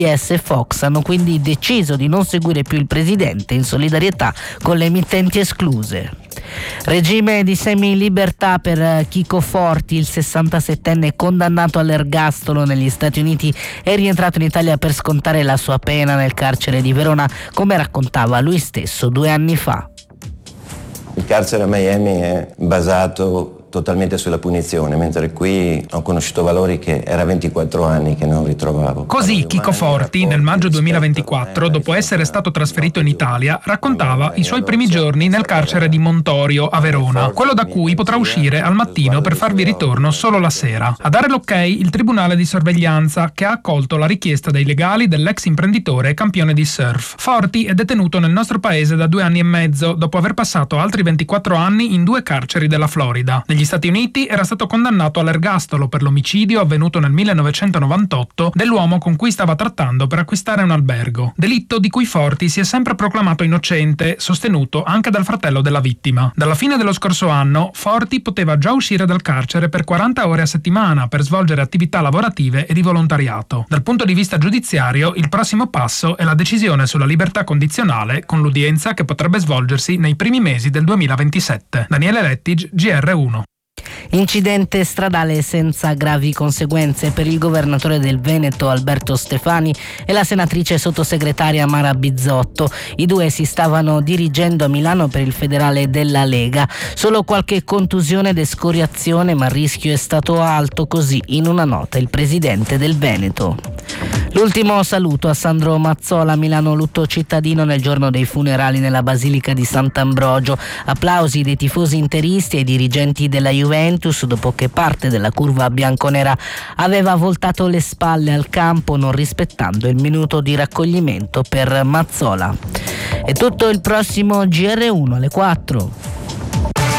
e Fox hanno quindi deciso di non seguire più il presidente in solidarietà con le emittenti escluse. Regime di semi-libertà per Chico Forti, il 67enne condannato all'ergastolo negli Stati Uniti è rientrato in Italia per scontare la sua pena nel carcere di Verona, come raccontava lui stesso 2 anni fa. Il carcere a Miami è basato totalmente sulla punizione, mentre qui ho conosciuto valori che era 24 anni che non ritrovavo. Così Chico Forti, nel maggio 2024, dopo essere stato trasferito in Italia, raccontava i suoi primi giorni nel carcere di Montorio a Verona, quello da cui potrà uscire al mattino per farvi ritorno solo la sera. A dare l'ok il Tribunale di Sorveglianza, che ha accolto la richiesta dei legali dell'ex imprenditore e campione di surf. Forti è detenuto nel nostro paese da 2 anni e mezzo, dopo aver passato altri 24 anni in 2 carceri della Florida. Negli Stati Uniti era stato condannato all'ergastolo per l'omicidio avvenuto nel 1998 dell'uomo con cui stava trattando per acquistare un albergo, delitto di cui Forti si è sempre proclamato innocente, sostenuto anche dal fratello della vittima. Dalla fine dello scorso anno Forti poteva già uscire dal carcere per 40 ore a settimana per svolgere attività lavorative e di volontariato. Dal punto di vista giudiziario, il prossimo passo è la decisione sulla libertà condizionale, con l'udienza che potrebbe svolgersi nei primi mesi del 2027. Daniele Lettig, GR1. Incidente stradale senza gravi conseguenze per il governatore del Veneto Alberto Stefani e la senatrice sottosegretaria Mara Bizzotto. I due si stavano dirigendo a Milano per il federale della Lega. Solo qualche contusione ed escoriazione, ma il rischio è stato alto, così in una nota il presidente del Veneto. L'ultimo saluto a Sandro Mazzola, Milano lutto cittadino nel giorno dei funerali nella Basilica di Sant'Ambrogio. Applausi dei tifosi interisti e dirigenti della Juventus dopo che parte della curva bianconera aveva voltato le spalle al campo, non rispettando il minuto di raccoglimento per Mazzola. È tutto, il prossimo GR1 alle 4.